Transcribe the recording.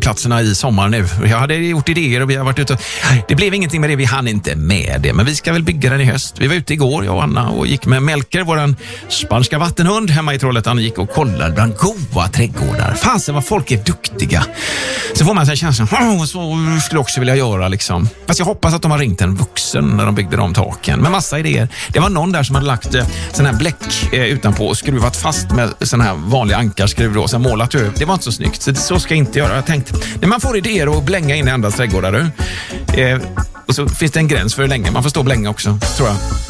lekplatserna i sommar nu. Jag hade gjort idéer och vi har varit ute. Det blev ingenting med det, vi hann inte med det. Men vi ska väl bygga den i höst. Vi var ute igår, jag och Anna, och gick med Melker, våran spanska vattenhund, hemma i Trollhättan. Gick och kollade bland goda trädgårdar. Fasen vad folk är duktiga. Så får man så här känslan, så skulle jag också vilja göra liksom. Fast jag hoppas att de har ringt en vuxen när de byggde de taken. Med massa idéer. Det var någon där som hade lagt sån här bläck utanpå och skruvat fast med sån här vanliga ankarskruv då, sen målat över. Det var inte så snyggt, så ska jag inte göra. Jag tänkte, när man får idéer och blänga in i andras trädgårdar och så finns det en gräns för hur länge man får stå och blänga också, tror jag.